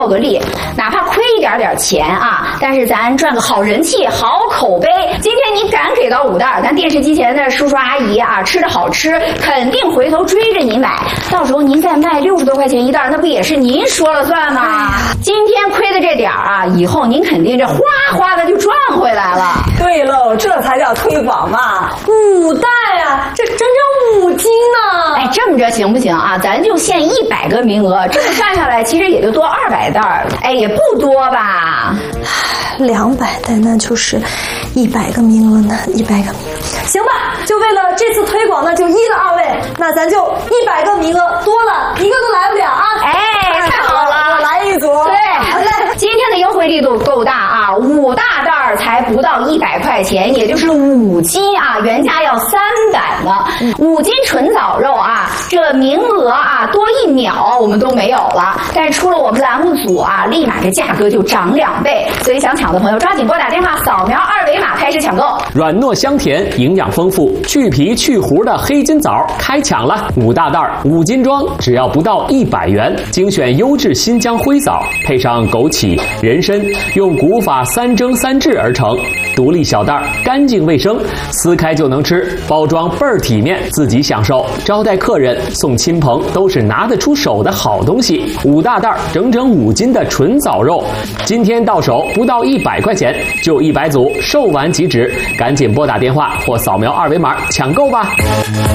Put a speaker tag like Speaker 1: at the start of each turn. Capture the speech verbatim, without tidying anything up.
Speaker 1: 耗个力，哪怕亏一点点钱啊，但是咱赚个好人气、好口碑。今天你敢给到五袋，咱电视机前的叔叔阿姨啊，吃着好吃，肯定回头追着你买。到时候您再卖六十多块钱一袋，那不也是您说了算吗？今天亏的这点啊，以后您肯定这哗哗的就赚回来了。
Speaker 2: 对喽，这才叫推广嘛！五袋啊，这整整五斤呢！
Speaker 1: 哎，这么着行不行啊？咱就限一百个名额，这么算下来，其实也就多二百袋，哎，也不多吧？
Speaker 2: 两百袋，那就是一百个名额呢，一百个名额。行吧，就为了这次推广呢，就依了二位，那咱就一百个名额，多了一个都来不了啊！
Speaker 1: 哎，太好了，
Speaker 2: 我来一组。
Speaker 1: 对，好嘞，今天的优惠力度够大啊，五大袋儿才不到一百块钱，也就是五斤啊，原价要三百呢。五斤纯枣肉啊，这名额啊多一秒我们都没有了，但是出了我们栏目组啊，立马这价格就涨两倍，所以想抢的朋友抓紧拨打电话，扫描二维码开始抢购。
Speaker 3: 软糯香甜，营养丰富，去皮去核的黑金枣开抢了，五大袋五斤装，只要不到一百元，精选优质新疆灰枣，配上枸杞、人参，用古法三蒸三制而成，独立小袋，干净卫生，撕开就能吃，包装倍儿体面，自己享受，招待客人、送亲朋都是拿得出手的好东西。五大袋整整五斤的纯枣肉，今天到手不到一百块钱，就一百组，售完即止，赶紧拨打电话或扫描二维码抢购吧。